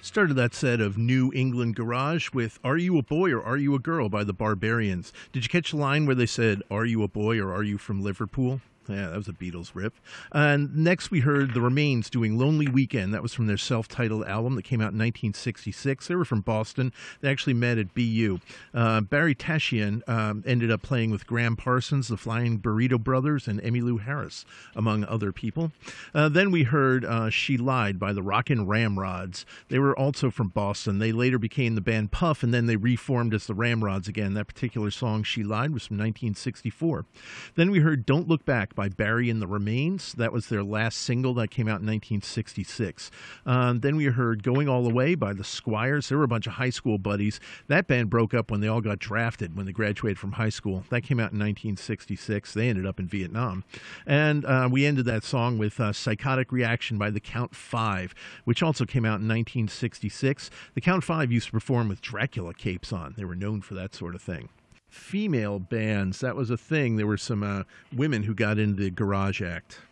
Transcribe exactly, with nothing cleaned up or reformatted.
Started that set of New England Garage with Are You a Boy or Are You a Girl by the Barbarians. Did you catch the line where they said, Are you a boy or are you from Liverpool? Yeah, that was a Beatles rip. And next we heard The Remains doing Lonely Weekend. That was from their self-titled album that came out in nineteen sixty-six. They were from Boston. They actually met at B U. Uh, Barry Tashian um, ended up playing with Graham Parsons, the Flying Burrito Brothers, and Emmylou Harris, among other people. Uh, then we heard uh, She Lied by the Rockin' Ramrods. They were also from Boston. They later became the band Puff, and then they reformed as the Ramrods again. That particular song, She Lied, was from nineteen sixty-four. Then we heard Don't Look Back by Barry and the Remains. That was their last single that came out in nineteen sixty-six. Um, then we heard Going All the Way by the Squires. They were a bunch of high school buddies. That band broke up when they all got drafted, when they graduated from high school. That came out in nineteen sixty-six. They ended up in Vietnam. And uh, we ended that song with uh, Psychotic Reaction by the Count Five, which also came out in nineteen sixty-six. The Count Five used to perform with Dracula capes on. They were known for that sort of thing. Female bands, that was a thing. There were some uh, women who got into the garage act.